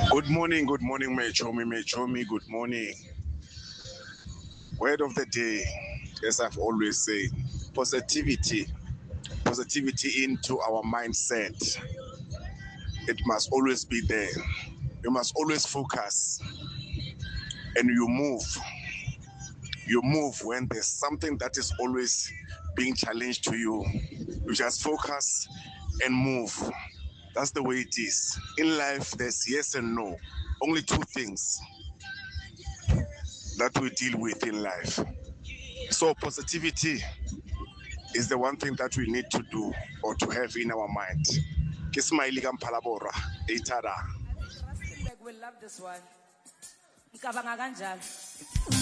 Good morning, Mechomi, good morning. Word of the day, as I've always said, positivity, positivity into our mindset. It must always be there. You must always focus and you move. You move when there's something that is always being challenged to you. You just focus and move. That's the way it is. In life, there's yes and no. Only two things that we deal with in life. So positivity is the one thing that we need to do or to have in our mind. Ke smile ka Mphalabora, Eitada. Rustenburg will love this one. Ngicabanga kanjalo.